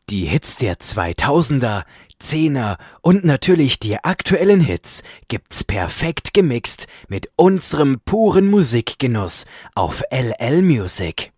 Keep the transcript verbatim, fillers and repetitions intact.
Die Hits der zweitausender, Zehner und natürlich die aktuellen Hits gibt's perfekt gemixt mit unserem puren Musikgenuss auf L L Music.